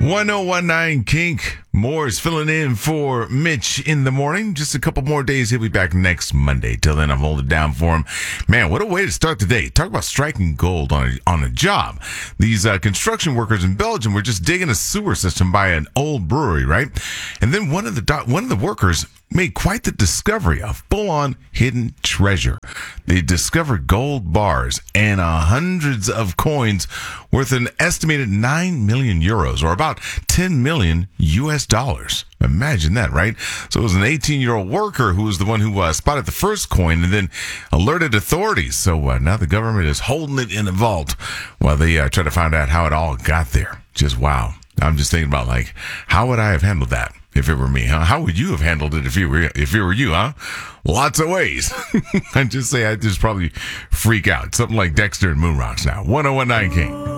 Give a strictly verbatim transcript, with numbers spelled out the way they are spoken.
ten Kink. Moore's filling in for Mitch in the morning. Just a couple more days. He'll be back next Monday. Till then, I'm holding it down for him. Man, what a way to start the day. Talk about striking gold on a, on a job. These uh, construction workers in Belgium were just digging a sewer system by an old brewery, right? And then one of the do- one of the workers made quite the discovery of full-on hidden treasure. They discovered gold bars and uh, hundreds of coins worth an estimated nine million euros, or about ten million U S dollars. Imagine that, right? So it was an eighteen-year-old worker who was the one who uh, spotted the first coin and then alerted authorities. So uh, now the government is holding it in a vault while they uh, try to find out how it all got there. Just wow. I'm just thinking about, like, how would I have handled that if it were me, huh? How would you have handled it if you were if it were you, huh? Lots of ways. I'd just say I'd just probably freak out. Something like Dexter and Moon Rocks now. ten nineteen King.